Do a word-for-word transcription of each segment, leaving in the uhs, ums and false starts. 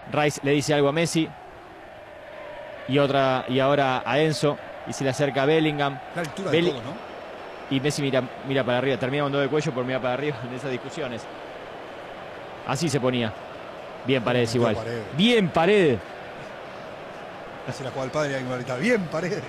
Rice le dice algo a Messi. Y otra y ahora a Enzo. Y se le acerca a Bellingham. La altura Belli de todo, ¿no? Y Messi mira, mira para arriba. Termina con dos de cuello por mirar para arriba en esas discusiones. Así se ponía. Bien Paredes igual. Paredes. Bien Paredes. Así la juega el padre y ahorita. Bien Paredes.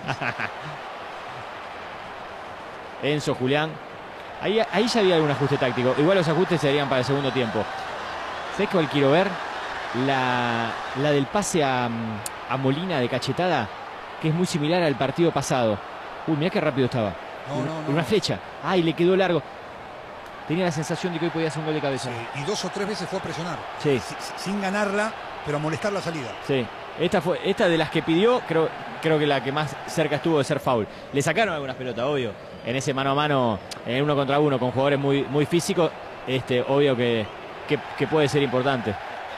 Enzo, Julián. Ahí, ahí ya había algún ajuste táctico. Igual los ajustes serían para el segundo tiempo. ¿Sabes cuál quiero ver? La, la del pase a, a Molina de cachetada, que es muy similar al partido pasado. Uy, mirá qué rápido estaba. No, una, no, no. una flecha. Ay, le quedó largo. Tenía la sensación de que hoy podía hacer un gol de cabeza. Sí, y dos o tres veces fue a presionar. Sí. Si, sin ganarla, pero a molestar la salida. Sí. Esta fue esta de las que pidió, creo, creo que la que más cerca estuvo de ser foul. Le sacaron algunas pelotas, obvio. En ese mano a mano, en uno contra uno, con jugadores muy, muy físicos, este, obvio que, que, que puede ser importante.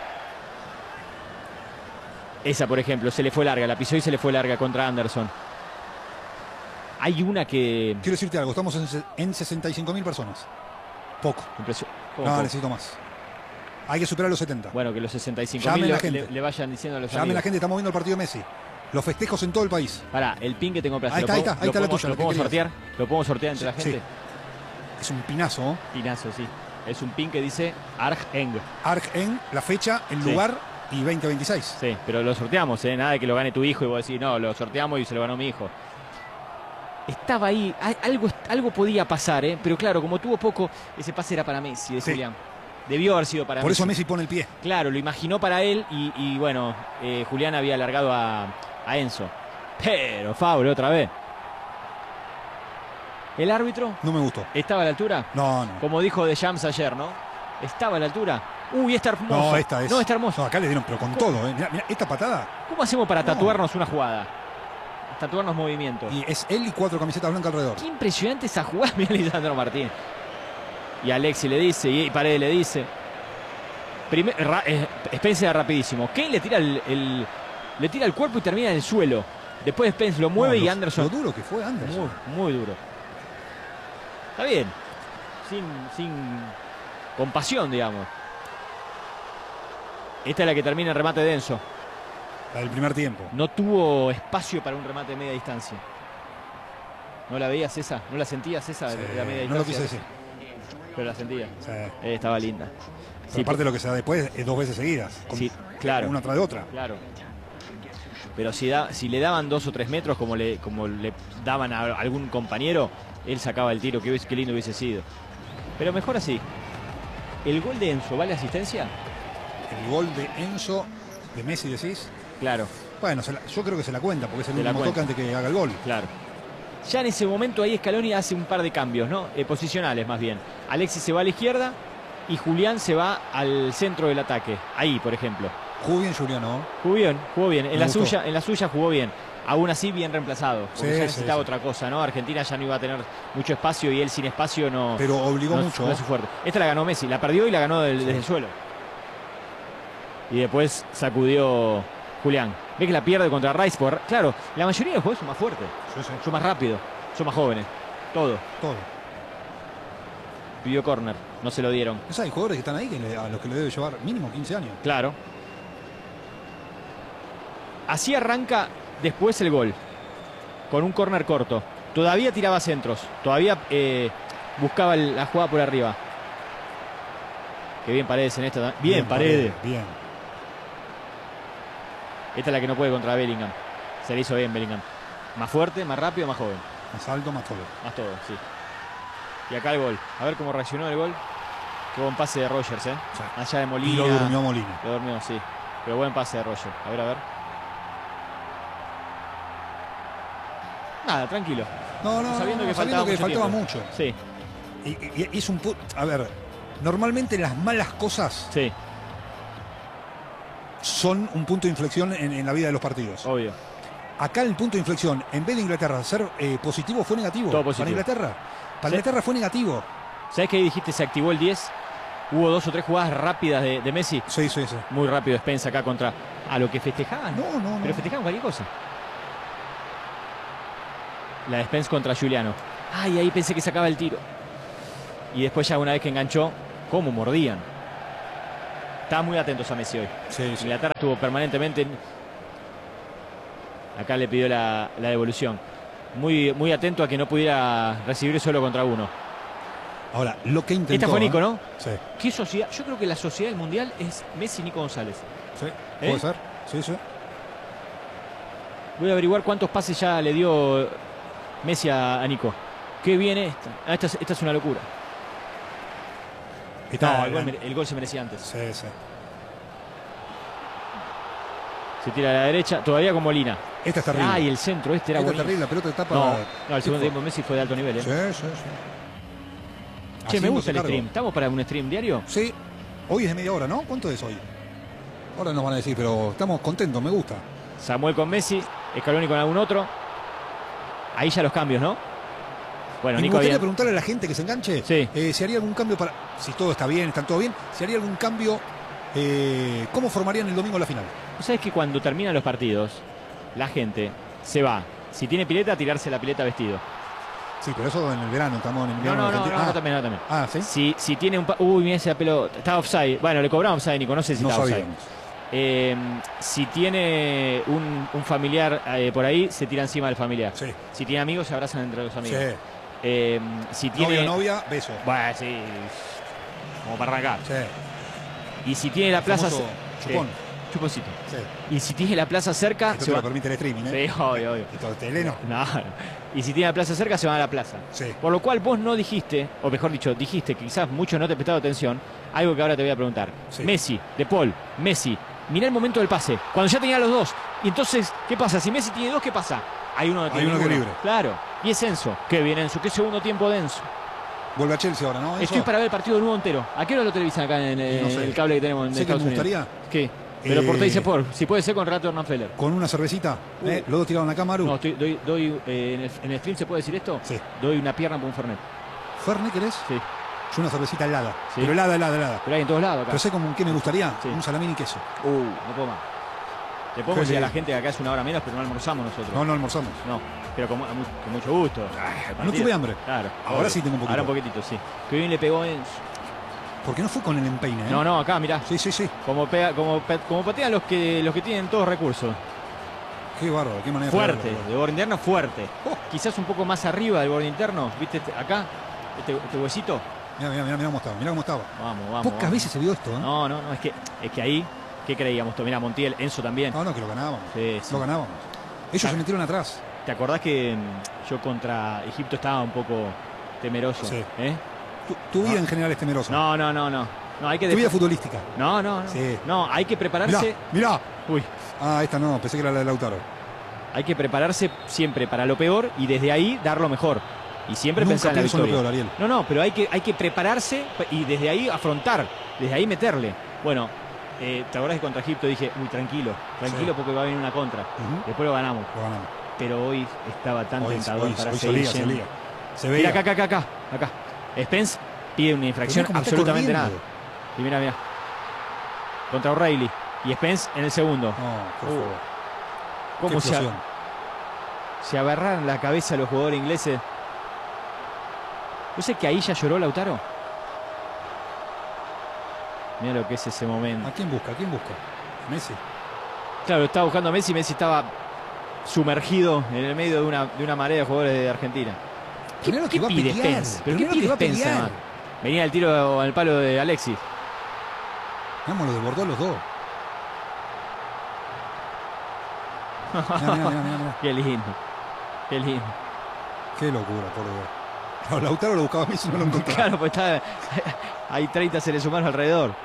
Esa, por ejemplo, se le fue larga, la pisó y se le fue larga contra Anderson. Hay una que... Quiero decirte algo, estamos en, en sesenta y cinco mil personas. Poco. Impresio... No, poco? necesito más. Hay que superar los setenta. Bueno, que los sesenta y cinco Llamen mil la le, gente. le, le vayan diciendo a los Llamen a amigos. la gente, estamos viendo el partido de Messi. Los festejos en todo el país. Pará, el pin que tengo plaza. Ahí ¿Lo está, ahí puedo- está, ahí lo está la podemos- tuya, ¿Lo la que podemos querías. sortear? ¿Lo podemos sortear entre la Sí, gente? sí. Es un pinazo, ¿no? Pinazo, sí. Es un pin que dice Arg Eng. Arg en la fecha, el Sí. lugar y veinte veintiséis. Sí, pero lo sorteamos, ¿eh? Nada de que lo gane tu hijo y vos decís, no, lo sorteamos y se lo ganó mi hijo. Estaba ahí, a- algo, algo podía pasar, ¿eh? Pero claro, como tuvo poco, ese pase era para Messi, de Sí. Julián. Debió haber sido para Por Messi. eso Messi pone el pie. Claro, lo imaginó para él y, y bueno, eh, Julián había alargado a, a Enzo. Pero Fabre otra vez. El árbitro No me gustó. estaba a la altura. No, no. Como dijo De Jams ayer, ¿no? Estaba a la altura. Uy, está hermoso. No, esta es. No, está hermoso. No, acá le dieron, pero con todo, ¿eh? Mirá, mirá, esta patada. ¿Cómo hacemos para No. tatuarnos una jugada? Tatuarnos movimientos. Y es él y cuatro camisetas blancas alrededor. Qué impresionante esa jugada, mira Lisandro Martín. Y Alexi le dice, y Paredes le dice. Primer, ra, eh, Spence era rapidísimo. Kane le tira el, el- le tira el cuerpo y termina en el suelo. Después Spence lo mueve No, y lo- Anderson. Lo duro que fue Anderson. Muy, muy duro. Está bien. Sin, sin compasión, digamos. Esta es la que termina el remate de Enzo. La del primer tiempo. No tuvo espacio para un remate de media distancia. ¿No la veías esa? ¿No la sentías esa de Sí, la media no lo distancia? quise decir. Pero la sentía. Sí. Eh, estaba linda. Pero Sí, aparte lo que se da después es dos veces seguidas. Con- Sí, claro. Una tras de otra. Claro. Pero si, da, si le daban dos o tres metros como le, como le daban a algún compañero, él sacaba el tiro. Qué, qué lindo hubiese sido. Pero mejor así. ¿El gol de Enzo vale asistencia? El gol de Enzo, de Messi decís. Claro, Bueno, se la- yo creo que se la cuenta porque es el Se la último cuenta. toque antes que haga el gol. claro. Ya en ese momento ahí Scaloni hace un par de cambios, ¿no? Eh, posicionales más bien. Alexis se va a la izquierda y Julián se va al centro del ataque. Ahí, por ejemplo. Jugó bien Juliano. ¿no? Jugó bien, jugó bien. En Me la gustó. suya, en la suya jugó bien. Aún así bien reemplazado. Porque Sí, ya sí, necesitaba sí. otra cosa, ¿no? Argentina ya no iba a tener mucho espacio y él sin espacio no. Pero obligó no, mucho. no es su fuerte. Esta la ganó Messi, la perdió y la ganó del- Sí. desde el suelo. Y después sacudió Julián. Ve que la pierde contra Rice. Por, claro, la mayoría de los jugadores son más fuertes, Sí, sí, son más rápidos, son más jóvenes. Todo. todo. Pidió córner, no se lo dieron. Pues hay jugadores que están ahí que le- a los que le debe llevar mínimo quince años. Claro. Así arranca después el gol. Con un córner corto. Todavía tiraba centros. Todavía eh, buscaba el- la jugada por arriba. Qué bien Paredes en esta. Bien, Paredes. Bien. Esta es la que no puede contra Bellingham. Se le hizo bien Bellingham. Más fuerte, más rápido, más joven. Más alto, más todo. Más todo, sí. Y acá el gol. A ver cómo reaccionó el gol. Qué buen pase de Rogers, ¿eh? Sí. Allá de Molina. Y lo durmió Molina. Lo durmió, sí. Pero buen pase de Roger. A ver, a ver. Nada, tranquilo. No, no, Sabiendo no, que sabiendo faltaba que mucho faltaba tiempo. mucho. Sí, Y, y- y es un pu- A ver, normalmente las malas cosas sí, son un punto de inflexión en, en la vida de los partidos. obvio. Acá el punto de inflexión, en vez de Inglaterra ser eh, positivo, fue negativo. Todo positivo. Para Inglaterra. Para Sí. Inglaterra fue negativo. ¿Sabes qué dijiste? Se activó el diez. Hubo dos o tres jugadas rápidas de, de Messi. Sí, sí, sí. Muy rápido Spence acá contra. A lo que festejaban. No, no, no. Pero festejaban cualquier cosa. La de Spence contra Giuliano. Ay, ahí pensé que sacaba el tiro. Y después ya una vez que enganchó, ¿cómo mordían? estaban muy atentos a Messi hoy. Sí, sí. Inglaterra estuvo permanentemente. Acá le pidió la, la devolución. Muy, muy atento a que no pudiera recibir solo contra uno. Ahora, lo que intentó... Esta fue Nico, ¿eh? ¿no? Sí. ¿Qué sociedad? Yo creo que la sociedad del Mundial es Messi y Nico González. Sí, ¿Eh? puede ser. Sí, sí. Voy a averiguar cuántos pases ya le dio Messi a, a Nico. Qué viene esta. Ah, esta, es, esta es una locura. Está, No, el gol, el gol se merecía antes. Sí, sí. Se tira a la derecha, todavía con Molina. Esta es terrible. Ah, y el centro, este era Esta es buenísimo. terrible, la pelota está No, para... no, el segundo Sí, tiempo de Messi fue de alto nivel. ¿eh? Sí, sí, sí. Che, me gusta Haciéndose el cargo. stream. ¿Estamos para un stream diario? Sí. Hoy es de media hora, ¿no? ¿Cuánto es hoy? Ahora nos van a decir, pero estamos contentos, me gusta. Samuel con Messi, Scaloni con algún otro. Ahí ya los cambios, ¿no? Bueno, Y me Nico gustaría bien. preguntarle a la gente que se enganche Sí. eh, si haría algún cambio para... Si todo está bien, está todo bien, si haría algún cambio, eh, ¿cómo formarían el domingo la final? ¿Sabes que cuando terminan los partidos, la gente se va? Si tiene pileta, a tirarse la pileta vestido. Sí, pero eso en el verano, estamos en el No, invierno. no, no, Argentina. no, ah, no, también, no, también. ah, ¿sí? Si, si tiene un... pa- Uy, mira esa pelota. Está offside. Bueno, le cobramos offside, Nico. No sé si No está offside. sabíamos. Eh, si tiene un, un familiar eh, por ahí, se tira encima del familiar. Sí, Si tiene amigos, se abrazan entre los amigos. sí. Eh, si tiene... Novio, novia, beso. Bueno, sí. Como para arrancar. Sí. Y si tiene la plaza... Famoso ce- chupón. Sí, chuponcito. Sí. Y si tiene la plaza cerca... Esto se te va- lo permite el streaming, ¿eh? Sí, obvio, obvio. Esto es teleno. No. Y si tiene la plaza cerca, se van a la plaza. Sí. Por lo cual vos no dijiste, o mejor dicho, dijiste que quizás muchos no te prestaron atención, algo que ahora te voy a preguntar. Sí. Messi, De Paul, Messi, mirá el momento del pase, cuando ya tenía los dos. Y entonces, ¿qué pasa? Si Messi tiene dos, ¿qué pasa? Hay uno, no tiene Hay uno que ninguno. libre. Claro. Y es Enzo. Qué bien Enzo, qué segundo tiempo de Enzo. Vuelve a Chelsea ahora, ¿no? Eso. Estoy para ver el partido de nuevo entero. ¿A qué hora lo televisan acá en eh, No sé. el cable que tenemos en Sé que Estados me Unidos? gustaría ¿Qué? Me lo Eh, porté dice por. Si puede ser con Renato Hernán Feller. con una cervecita. Uh. ¿eh? Los dos tiraron la cámara. No, estoy, doy, doy eh, en, el, en el stream se puede decir esto. Sí. Doy una pierna por un Fernet. ¿Fernet querés? Sí. Yo una cervecita helada. Sí. Pero helada, helada, helada. Pero hay en todos lados acá. Pero sé como qué me gustaría. Sí. Un salamín y queso. Uh, no puedo más. Le podemos Qué decir a la lindo. gente que acá es una hora menos, pero no almorzamos nosotros. No, no almorzamos. No, pero con, mu- con mucho gusto. El No partido. tuve hambre. Claro. Ahora obvio. sí tengo un poquito. Ahora un poquitito, sí. Que bien le pegó en... Porque no fue con el empeine, ¿eh? No, no, acá, mirá. Sí, sí, sí. Como, pega, como, pe- como patean los que, los que tienen todos recursos. Qué bárbaro, qué manera de Fuerte, pegarlo. de borde interno fuerte. Oh. Quizás un poco más arriba del borde interno. ¿Viste este- acá? Este, este huesito. Mira, mira, mira, mira cómo estaba. Mira cómo estaba. Vamos, vamos. Pocas vamos. veces se vio esto, ¿eh? No, no, no, es que, es que ahí, ¿qué creíamos? Mira, Montiel, Enzo también. No, no, que lo ganábamos. Sí, sí. Lo ganábamos. Ellos Ah. se metieron atrás. ¿Te acordás que mm, yo contra Egipto estaba un poco temeroso? Sí. ¿Eh? Tu, tu vida No. en general es temerosa. No, no, no, no. No, hay que Tu vida def- futbolística. No, no, no. Sí. No, hay que prepararse. Mirá, mirá. Uy, Ah, esta no, pensé que era la de Lautaro. hay que prepararse siempre para lo peor y desde ahí dar lo mejor. Y siempre Nunca pensar en la pienso en lo victoria. peor, Ariel. No, no, pero hay que, hay que prepararse y desde ahí afrontar, desde ahí meterle. Bueno, eh, ¿te acordás que contra Egipto dije, muy tranquilo, tranquilo Sí. porque va a venir una contra? Ujú. Después lo ganamos. Lo ganamos. Pero hoy estaba tan Hoy, tentador hoy, para hoy seguir solía, yendo. solía. Se Mira veía. acá, acá, acá, acá. Spence pide una infracción, Pero mira cómo está absolutamente nada. corriendo. Y mira, mira. Contra O'Reilly. Y Spence en el segundo. No, por Uh, favor. Qué ¿Cómo se, explosión. se agarraron la cabeza los jugadores ingleses? ¿No sé que ahí ya lloró Lautaro? Mira lo que es ese momento. ¿A quién busca? ¿A quién busca? Messi. Claro, estaba buscando a Messi. Messi estaba sumergido en el medio de una, de una marea de jugadores de Argentina. ¿Qué, Primero qué que va a pide pelear, Spence? ¿Pero qué primero que pide va a Spence, pelear. además? Venía el tiro al palo de Alexis. Vamos, lo desbordó los dos. Mira, mira, mira, mira, mira. Qué lindo. Qué lindo. Qué locura, por Dios. No, Lautaro lo buscaba a Messi y no lo encontraba. Claro, pues está, hay treinta seres humanos alrededor.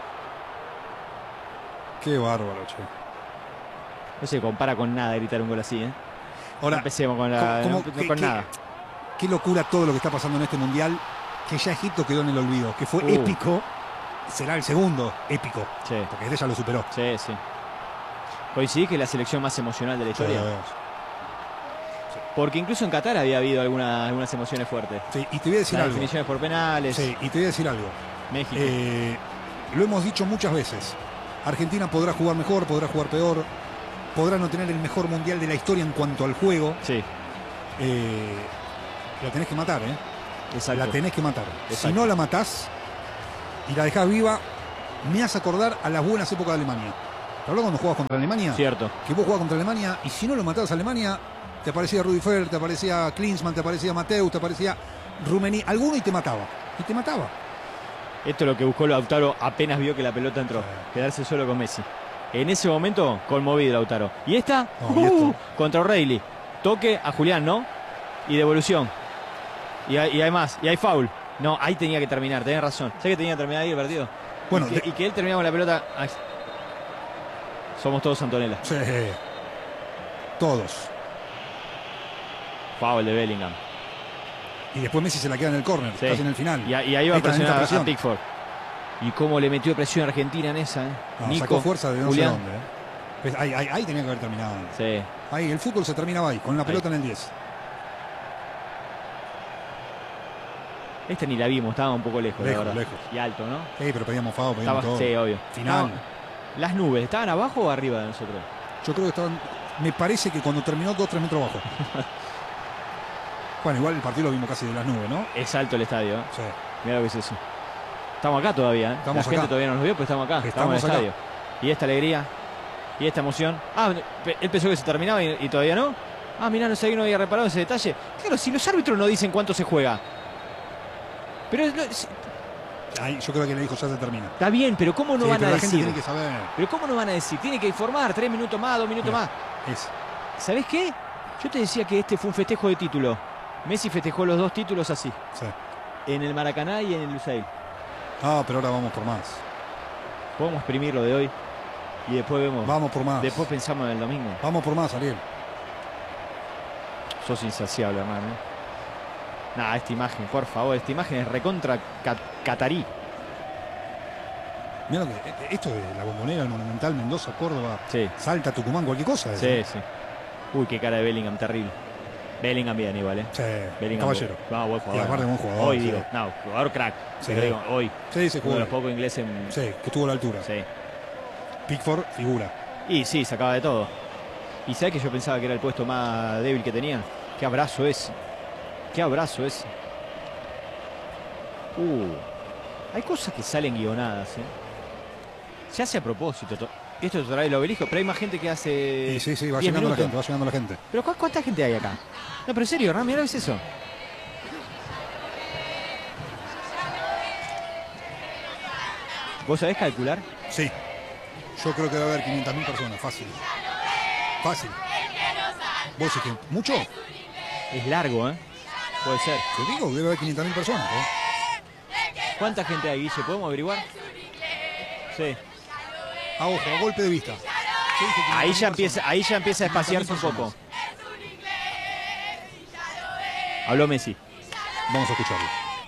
Qué bárbaro, che. No se compara con nada gritar un gol así, ¿eh? No Ahora, empecemos con, la, ¿cómo- no- cómo- no qué- con qué- nada. qué locura todo lo que está pasando en este mundial. Que ya Egipto quedó en el olvido. Que fue Uh. épico. Será el segundo épico. Sí, Porque este ya lo superó. sí, sí. Coincidí que es la selección más emocional de la historia. Porque incluso en Qatar había habido alguna- algunas emociones fuertes. Sí, y te voy a decir Las algo. definiciones por penales, Sí, y te voy a decir algo. México. Eh, lo hemos dicho muchas veces. Argentina podrá jugar mejor, podrá jugar peor, podrá no tener el mejor mundial de la historia en cuanto al juego. Sí, Eh, la tenés que matar, ¿eh? exacto. La tenés que matar. Si Exacto. no la matás y la dejás viva, me hace acordar a las buenas épocas de Alemania. ¿Te habló cuando jugabas contra Alemania? Cierto. Que vos jugabas contra Alemania y si no lo matabas a Alemania, te aparecía Rudi Völler, te aparecía Klinsmann, te aparecía Mateus, te aparecía Rummenigge, alguno y te mataba. Y te mataba. Esto es lo que buscó Lautaro apenas vio que la pelota entró. Quedarse solo con Messi. En ese momento, conmovido Lautaro. ¿Y esta? No, ¿y esto? Uh, contra O'Reilly. Toque a Julián, ¿no? Y devolución. Y hay, y hay más. Y hay foul. No, ahí tenía que terminar, tenés razón. ¿Sabes que tenía que terminar ahí el partido? Bueno, y, que, de... y que él terminaba con la pelota. Ay. Somos todos Antonella. Sí. Todos. Foul de Bellingham. Y después Messi se la queda en el córner, sí. Casi en el final. Y, y ahí va a presionar a Pickford. Y cómo le metió presión a Argentina en esa, ¿eh? No, Nico, sacó fuerza de no Julián. sé dónde. ¿eh? Pues ahí, ahí, ahí tenía que haber terminado. Sí. Ahí, el fútbol se terminaba ahí, con la pelota ahí. en el diez. Este ni la vimos, estaba un poco lejos, lejos, la verdad. lejos. Y alto, ¿no? Sí, pero pedíamos fao, pedíamos estaba, todo. Sí, obvio. Final. No, las nubes, ¿estaban abajo o arriba de nosotros? Yo creo que estaban... Me parece que cuando terminó, dos, tres metros abajo. Bueno, igual el partido lo vimos casi de las nubes, ¿no? Es alto el estadio, ¿eh? Sí. Mira lo que es eso. Estamos acá todavía, ¿eh? Estamos La acá. gente todavía no nos vio, pero estamos acá. Estamos, Estamos en el acá. estadio. Y esta alegría, y esta emoción. Ah, él pensó que se terminaba y, y todavía no. Ah, mirá, no sé que no había reparado ese detalle. Claro, si los árbitros no dicen cuánto se juega. Pero es, es, Ahí, yo creo que le dijo ya se termina. Está bien, pero ¿cómo no sí, van pero a la decir? Gente tiene que saber. Pero ¿cómo no van a decir? Tiene que informar, tres minutos más, dos minutos Mira, más. Es. ¿Sabés qué? Yo te decía que este fue un festejo de título. Messi festejó los dos títulos así. Sí. En el Maracaná y en el Lusail. Ah, pero ahora vamos por más. Podemos exprimir lo de hoy y después vemos. Vamos por más. Después pensamos en el domingo. Vamos por más, Ariel. Sos insaciable, hermano. Nada, esta imagen, por favor, esta imagen es recontra cat catarí. Mira lo que esto de la Bombonera, el Monumental, Mendoza, Córdoba, sí. Salta, Tucumán, cualquier cosa. Sí, ¿eh? Sí. Uy, qué cara de Bellingham, terrible. Bellingham bien igual, ¿eh? Sí, Bellingham, caballero. No, buen jugador. Y aparte buen jugador. Hoy sí. digo, no, jugador crack. Sí. Pero digo, hoy. Sí, se jugó. Uno de los pocos ingleses en... Sí, que estuvo a la altura. Sí. Pickford, figura. Y sí, sacaba de todo. ¿Y sabes que yo pensaba que era el puesto más débil que tenían? Qué abrazo ese. Qué abrazo ese. Uh, hay cosas que salen guionadas, ¿eh? Se hace a propósito. Esto trae el obelisco, pero hay más gente que hace. Sí, sí, sí, va diez llegando minutos. la gente, va llegando la gente. Pero ¿cu ¿cuánta gente hay acá? No, pero en serio, Ram, mirá, ¿ves eso? ¿Vos sabés calcular? Sí. Yo creo que debe haber quinientas mil personas, fácil. Fácil. ¿Vos decís que mucho? Es largo, ¿eh? Puede ser. Te digo, debe haber quinientas mil personas, ¿eh? ¿Cuánta gente hay, Guille? ¿Podemos averiguar? Sí. A ojo, a golpe de vista. Ahí ya empieza, ahí ya empieza a espaciarse un poco. Habló Messi. Vamos a escucharlo.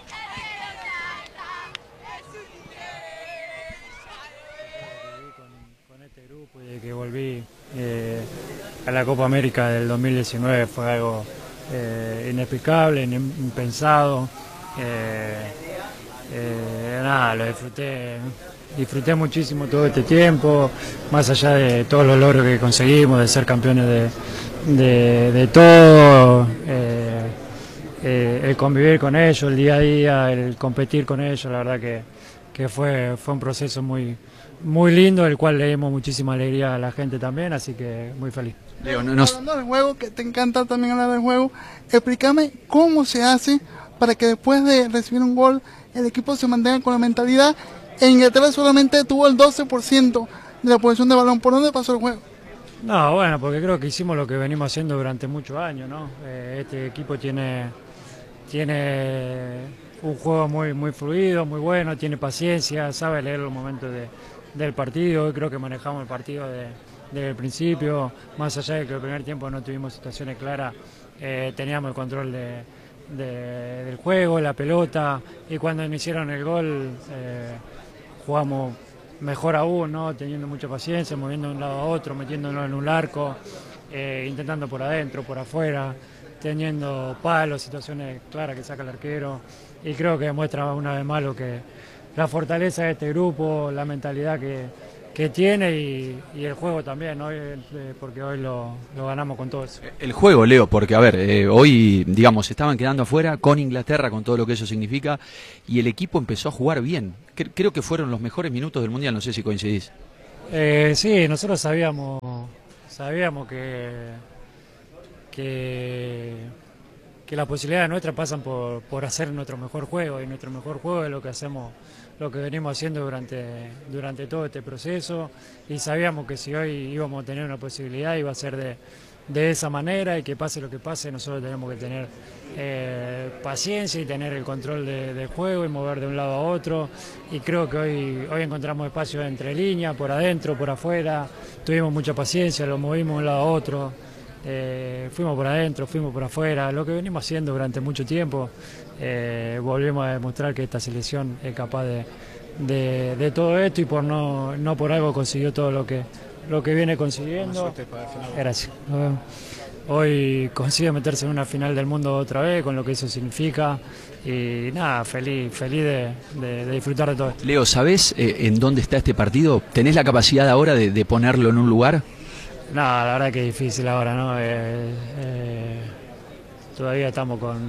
Con este grupo y de que volví eh, a la Copa América del dos mil diecinueve fue algo eh, inexplicable, impensado. Eh, eh, nada, lo disfruté. Disfruté muchísimo todo este tiempo, más allá de todos los logros que conseguimos, de ser campeones de, de, de todo, eh, eh, el convivir con ellos, el día a día, el competir con ellos, la verdad que, que fue, fue un proceso muy, muy lindo, el cual le dimos muchísima alegría a la gente también, así que muy feliz. Leo, no, nos... Hablando del juego, que te encanta también hablar del juego, explícame cómo se hace para que después de recibir un gol el equipo se mantenga con la mentalidad. En Inglaterra solamente tuvo el doce por ciento de la posesión de balón. ¿Por dónde pasó el juego? No, bueno, porque creo que hicimos lo que venimos haciendo durante muchos años, ¿no? Eh, este equipo tiene, tiene un juego muy, muy fluido, muy bueno, tiene paciencia, sabe leer los momentos de, del partido. Hoy creo que manejamos el partido de, desde el principio, más allá de que el primer tiempo no tuvimos situaciones claras, eh, teníamos el control de, de, del juego, la pelota, y cuando me hicieron el gol... Eh, jugamos mejor aún, ¿no? Teniendo mucha paciencia, moviendo de un lado a otro, metiéndonos en un arco, eh, intentando por adentro, por afuera, teniendo palos, situaciones claras que saca el arquero, y creo que demuestra una vez más lo que la fortaleza de este grupo, la mentalidad que, que tiene y, y el juego también, ¿no? Eh, porque hoy lo, lo ganamos con todo eso. El juego, Leo, porque a ver, eh, hoy, digamos, se estaban quedando afuera con Inglaterra, con todo lo que eso significa, y el equipo empezó a jugar bien. Cre- creo que fueron los mejores minutos del Mundial, no sé si coincidís. Eh, sí, nosotros sabíamos, sabíamos que, que, que las posibilidades nuestras pasan por, por hacer nuestro mejor juego, y nuestro mejor juego es lo que hacemos, lo que venimos haciendo durante, durante todo este proceso, y sabíamos que si hoy íbamos a tener una posibilidad iba a ser de, de esa manera, y que pase lo que pase nosotros tenemos que tener eh, paciencia y tener el control de, del juego y mover de un lado a otro, y creo que hoy, hoy encontramos espacio entre líneas, por adentro, por afuera, tuvimos mucha paciencia, lo movimos de un lado a otro. Eh, fuimos por adentro, fuimos por afuera, lo que venimos haciendo durante mucho tiempo. Eh, volvimos a demostrar que esta selección es capaz de, de, de todo esto, y por no, no por algo consiguió todo lo que, lo que viene consiguiendo. Gracias. Nos vemos. Hoy consigue meterse en una final del mundo otra vez, con lo que eso significa, y nada, feliz, feliz de, de, de disfrutar de todo esto. Leo, ¿sabés eh, en dónde está este partido? ¿Tenés la capacidad ahora de, de ponerlo en un lugar? No, la verdad que es difícil ahora, ¿no? Eh, eh, todavía estamos con,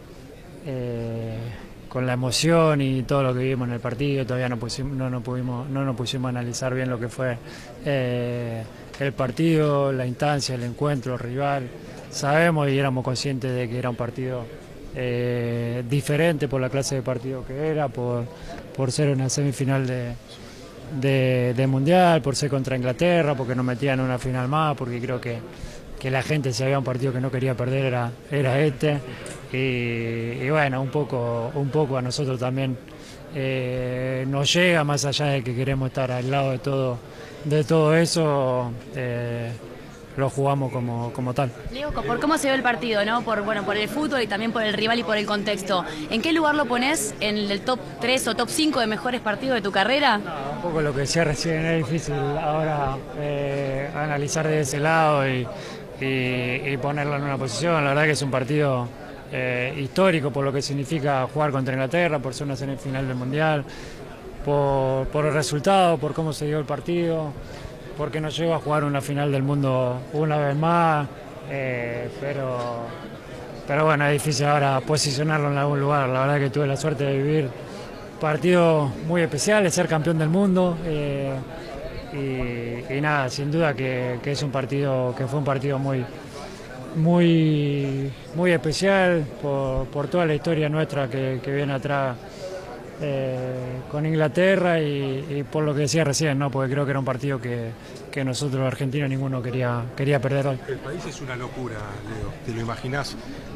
eh, con la emoción y todo lo que vivimos en el partido, todavía no, pusimos, no, no, pudimos, no nos pusimos a analizar bien lo que fue eh, el partido, la instancia, el encuentro, el rival. Sabemos y éramos conscientes de que era un partido eh, diferente por la clase de partido que era, por, por ser una semifinal de... De, de Mundial, por ser contra Inglaterra, porque nos metían en una final más, porque creo que, que la gente, si había un partido que no quería perder, era, era este, y, y bueno, un poco, un poco a nosotros también eh, nos llega, más allá de que queremos estar al lado de todo, de todo eso, eh, lo jugamos como, como tal. Leo, por cómo se ve el partido, ¿no? Por, bueno, por el fútbol y también por el rival y por el contexto. ¿En qué lugar lo pones? ¿En el top tres o top cinco de mejores partidos de tu carrera? No, un poco lo que decía recién, es difícil ahora eh, analizar de ese lado y, y, y ponerlo en una posición. La verdad que es un partido eh, histórico por lo que significa jugar contra Inglaterra, por ser una semifinal del Mundial, por, por el resultado, por cómo se dio el partido, porque nos lleva a jugar una final del mundo una vez más, eh, pero, pero bueno, es difícil ahora posicionarlo en algún lugar. La verdad que tuve la suerte de vivir partidos muy especiales, ser campeón del mundo, eh, y, y nada, sin duda que, que es un partido, que fue un partido muy, muy, muy especial por, por toda la historia nuestra que, que viene atrás. Eh, con Inglaterra y, y por lo que decía recién, ¿no? Porque creo que era un partido que, que nosotros los argentinos ninguno quería, quería perder hoy. El país es una locura, Leo, ¿te lo imaginás?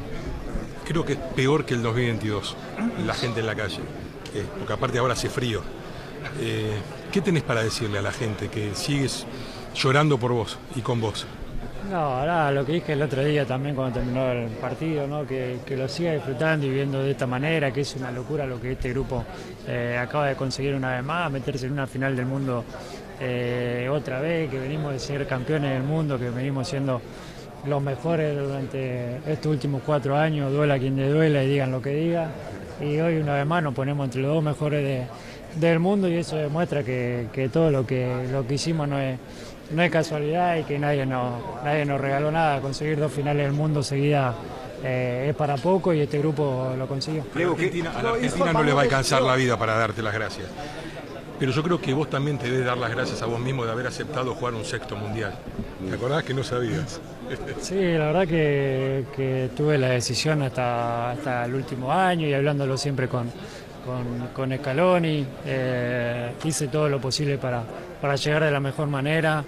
Creo que es peor que el dos mil veintidós, la gente en la calle, eh, porque aparte ahora hace frío. Eh, ¿Qué tenés para decirle a la gente que sigues llorando por vos y con vos? No, ahora lo que dije el otro día también cuando terminó el partido, ¿no? que, que lo siga disfrutando y viendo de esta manera, que es una locura lo que este grupo eh, acaba de conseguir una vez más, meterse en una final del mundo eh, otra vez, que venimos de ser campeones del mundo, que venimos siendo los mejores durante estos últimos cuatro años, duela quien le duela y digan lo que digan, y hoy una vez más nos ponemos entre los dos mejores de, del mundo, y eso demuestra que, que todo lo que, lo que hicimos no es... No es casualidad, y que nadie nos, nadie nos regaló nada. Conseguir dos finales del mundo seguidas eh, es para poco, y este grupo lo consiguió. A la Argentina, a la Argentina no le va a alcanzar la vida para darte las gracias. Pero yo creo que vos también te debes dar las gracias a vos mismo de haber aceptado jugar un sexto mundial. ¿Te acordás que no sabías? Sí, la verdad que, que tuve la decisión hasta, hasta el último año, y hablándolo siempre con, con, con Scaloni, eh, hice todo lo posible para, para llegar de la mejor manera.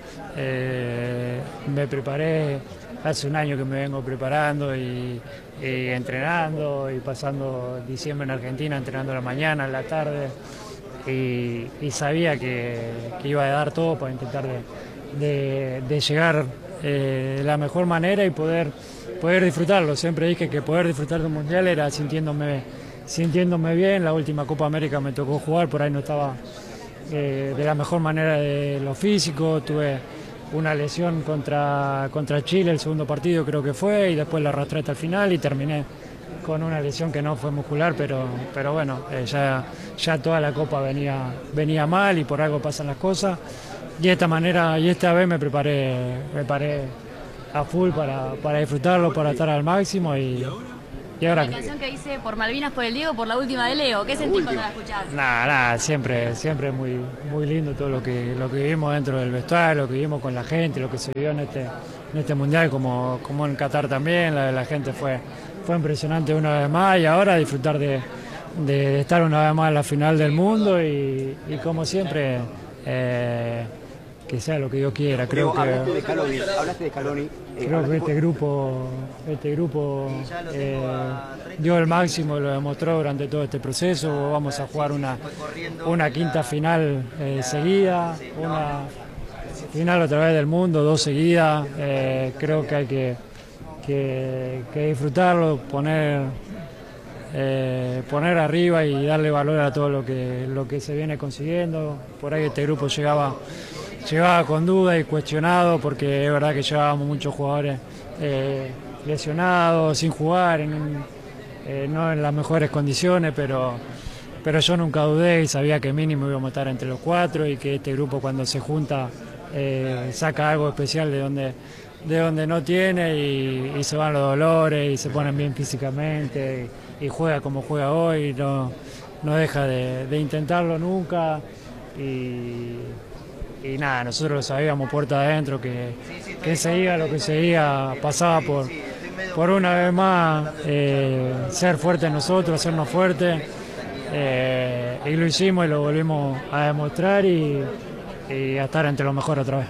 Eh, me preparé, hace un año que me vengo preparando y, y entrenando, y pasando diciembre en Argentina, entrenando a la mañana, a la tarde, y, y sabía que, que iba a dar todo para intentar de, de, de llegar eh, de la mejor manera y poder, poder disfrutarlo. Siempre dije que poder disfrutar de un mundial era sintiéndome, sintiéndome bien. La última Copa América me tocó jugar, por ahí no estaba eh, de la mejor manera de lo físico, tuve una lesión contra, contra Chile, el segundo partido creo que fue, y después la arrastré hasta el final y terminé con una lesión que no fue muscular, pero, pero bueno, eh, ya, ya toda la Copa venía, venía mal, y por algo pasan las cosas. y de esta manera, y esta vez me preparé, me preparé a full para, para disfrutarlo, para estar al máximo y, y ahora... La canción que dice por Malvinas, por el Diego, por la última de Leo, ¿qué sentís cuando la escuchás? Nada, nada, siempre, siempre muy, muy lindo todo lo que, lo que vivimos dentro del vestuario, lo que vivimos con la gente, lo que se vio en este, en este mundial, como, como en Qatar también, la, la gente fue, fue impresionante una vez más y ahora disfrutar de, de, de estar una vez más en la final del mundo y, y como siempre, eh, que sea lo que Dios quiera. Creo Diego, que, hablaste de Scaloni, hablaste de Scaloni. Eh, creo que este grupo, este grupo eh, dio el máximo, lo demostró durante todo este proceso. Vamos a jugar una, una quinta final eh, seguida, una final a través del mundo, dos seguidas. Eh, creo que hay que, que, que disfrutarlo, poner, eh, poner arriba y darle valor a todo lo que, lo que se viene consiguiendo. Por ahí este grupo llegaba... Llegaba con duda y cuestionado porque es verdad que llevábamos muchos jugadores eh, lesionados, sin jugar, en, eh, no en las mejores condiciones, pero, pero yo nunca dudé y sabía que mínimo íbamos a estar entre los cuatro y que este grupo cuando se junta eh, saca algo especial de donde, de donde no tiene y, y se van los dolores y se ponen bien físicamente y, y juega como juega hoy, no, no deja de, de intentarlo nunca. Y, Y nada, nosotros lo sabíamos puerta adentro, que, que seguía lo que seguía, pasaba por, por una vez más eh, ser fuertes nosotros, hacernos fuertes, eh, y lo hicimos y lo volvimos a demostrar y, y a estar entre los mejores otra vez.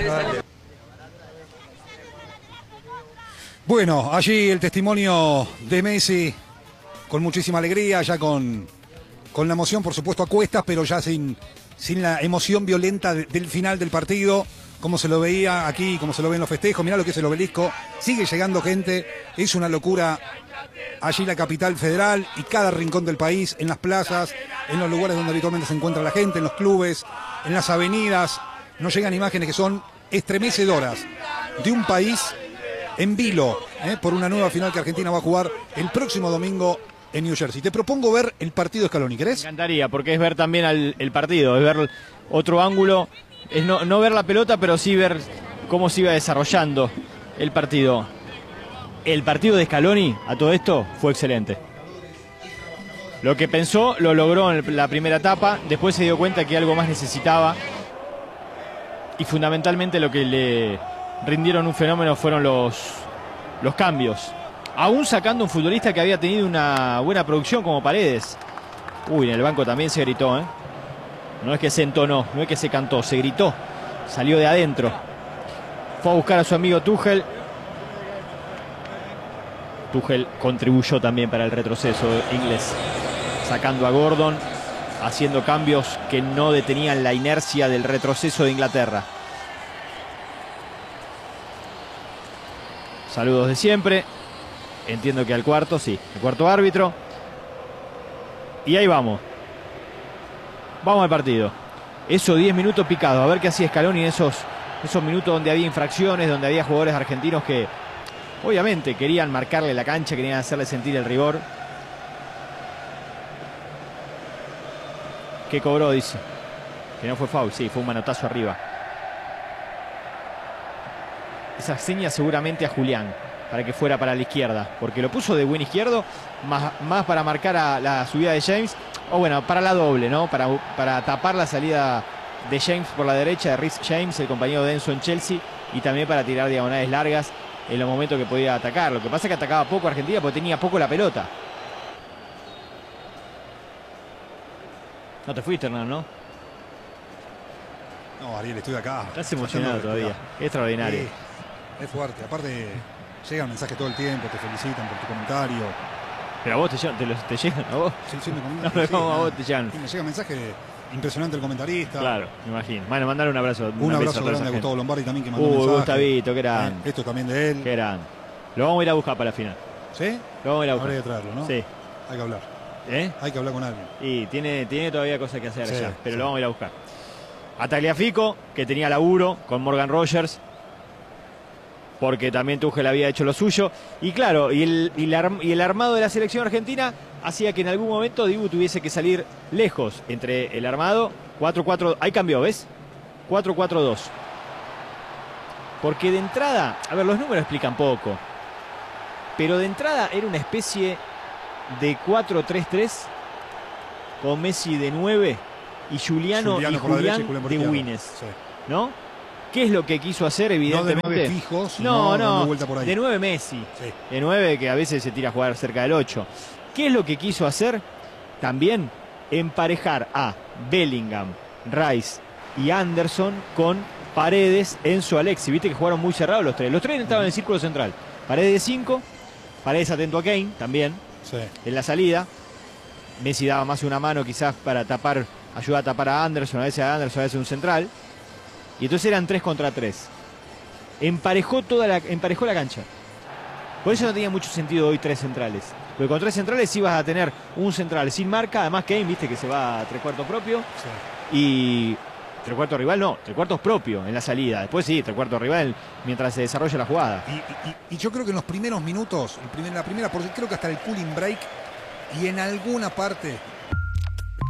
Bueno, allí el testimonio de Messi con muchísima alegría, ya con, con la emoción por supuesto a cuestas, pero ya sin... sin la emoción violenta de, del final del partido, como se lo veía aquí, como se lo ve en los festejos. Mirá lo que es el obelisco, sigue llegando gente, es una locura allí la capital federal y cada rincón del país, en las plazas, en los lugares donde habitualmente se encuentra la gente, en los clubes, en las avenidas. Nos llegan imágenes que son estremecedoras de un país en vilo, ¿eh? por una nueva final que Argentina va a jugar el próximo domingo en New Jersey. Te propongo ver el partido de Scaloni, ¿querés? Me encantaría, porque es ver también al, el partido, es ver otro ángulo, es no, no ver la pelota, pero sí ver cómo se iba desarrollando el partido. El partido de Scaloni, a todo esto, fue excelente. Lo que pensó, lo logró en la primera etapa, después se dio cuenta que algo más necesitaba, y fundamentalmente lo que le rindieron un fenómeno fueron los, los cambios. Aún sacando un futbolista que había tenido una buena producción como Paredes. Uy, en el banco también se gritó, ¿eh? No es que se entonó, no es que se cantó, se gritó. Salió de adentro. Fue a buscar a su amigo Tuchel. Tuchel contribuyó también para el retroceso inglés. Sacando a Gordon, haciendo cambios que no detenían la inercia del retroceso de Inglaterra. Saludos de siempre. Entiendo que al cuarto, sí, el cuarto árbitro. Y ahí vamos. Vamos al partido. Esos diez minutos picados. A ver qué hacía Scaloni en esos, esos minutos donde había infracciones, donde había jugadores argentinos que obviamente querían marcarle la cancha, querían hacerle sentir el rigor. ¿Qué cobró? Dice. Que no fue foul, sí, fue un manotazo arriba. Esa seña seguramente a Julián, para que fuera para la izquierda, porque lo puso de buen izquierdo, más, más para marcar a la subida de James, o bueno, para la doble, ¿no? Para, para tapar la salida de James por la derecha, de Reece James, el compañero de Enzo en Chelsea, y también para tirar diagonales largas en los momentos que podía atacar. Lo que pasa es que atacaba poco Argentina porque tenía poco la pelota. No te fuiste, Hernán, ¿no? No, Ariel, estoy acá. Estás emocionado todavía. Es extraordinario. Sí, es fuerte. Aparte, llegan mensajes todo el tiempo, te felicitan por tu comentario. Pero a vos te llegan, te, te llegan a vos. Sí, sí, me no, me como a vos te llegan. Sí, me llega mensaje impresionante el comentarista. Claro, me imagino. Bueno, mandar un abrazo. Un abrazo grande a Gustavo Lombardi también que mandó un uh, mensaje. Gustavito, qué grande. Eh, esto también de él. Qué grande. Lo vamos a ir a buscar para la final. ¿Sí? Lo vamos a ir a buscar. Habría que traerlo, ¿no? Sí. Hay que hablar. ¿Eh? Hay que hablar con alguien. Y tiene, tiene todavía cosas que hacer sí, allá, pero sí. lo vamos a ir a buscar. A Tagliafico, que tenía laburo con Morgan Rogers, porque también Tuchel había hecho lo suyo. Y claro, y el, y, la, y el armado de la selección argentina hacía que en algún momento Dibu tuviese que salir lejos entre el armado. cuatro cuatro, ahí cambió, ¿ves? cuatro cuatro dos. Porque de entrada, a ver, los números explican poco, pero de entrada era una especie de cuatro tres tres con Messi de nueve y Giuliano, Giuliano y por la Julián derecha y Julián por de izquierda. Wines, Sí. ¿no? ¿Qué es lo que quiso hacer, No de evidentemente? nueve fijos, sino no, dando no, vuelta por ahí. de nueve Messi, Sí. de nueve que a veces se tira a jugar cerca del ocho. ¿Qué es lo que quiso hacer? También emparejar a Bellingham, Rice y Anderson con Paredes, Enzo, Alexis. Viste que jugaron muy cerrados los tres. Los tres estaban en el círculo central. Paredes de cinco, Paredes atento a Kane también Sí. en la salida. Messi daba más una mano quizás para tapar, ayudar a tapar a Anderson, a veces a Anderson, a veces un central. Y entonces eran tres contra tres. Emparejó toda la, emparejó la cancha. Por eso no tenía mucho sentido hoy tres centrales. Porque con tres centrales ibas a tener un central sin marca, además Kane, viste que se va a tres cuartos propio. Sí. Y tres cuartos rival no, tres cuartos propio en la salida. Después sí, tres cuartos rival mientras se desarrolla la jugada. Y, y- y yo creo que en los primeros minutos, el primer- la primera, porque creo que hasta el cooling break y en alguna parte